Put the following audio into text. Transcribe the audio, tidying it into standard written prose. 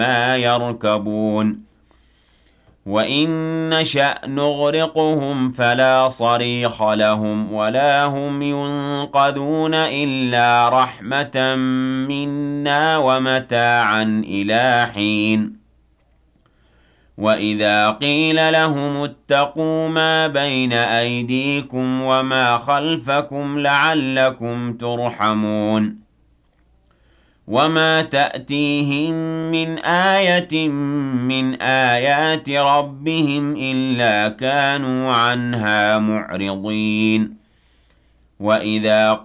ما يركبون وإن نشأ نغرقهم فلا صريخ لهم ولا هم ينقذون إلا رحمة منا ومتاعا إلى حين وإذا قيل لهم اتقوا ما بين أيديكم وما خلفكم لعلكم ترحمون وما تأتيهم من آية من آيات ربهم إلا كانوا عنها معرضين وإذا